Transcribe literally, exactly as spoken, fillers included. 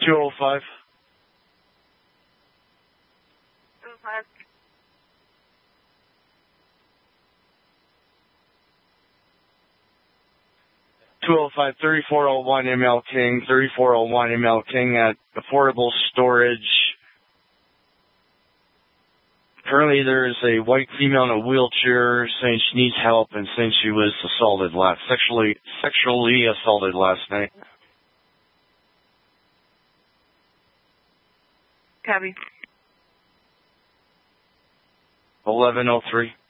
two oh five. two oh five. two oh five, thirty-four oh one M L King, thirty-four oh one M L King at Affordable Storage. Currently there is a white female in a wheelchair saying she needs help and saying she was assaulted last, sexually, sexually assaulted last night. Copy. eleven oh three.